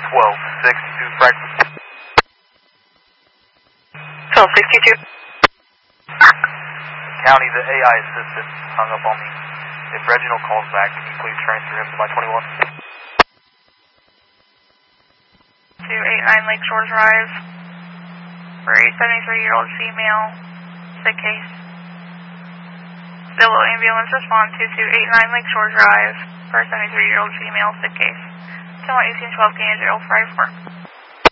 1262 Frankfurt. 1262. County, the AI assistant hung up on me. If Reginald calls back, can you please transfer him to my 21? 289 Lakeshore Drive for a 73-year-old female, sick case. Zillow ambulance respond to 289 Lakeshore Drive for a 73-year-old female, sick case. 1812 Canadian 054.